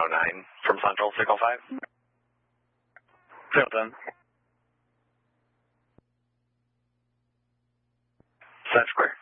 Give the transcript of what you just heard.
109 from Central, Signal 5. Signal 10. Set square.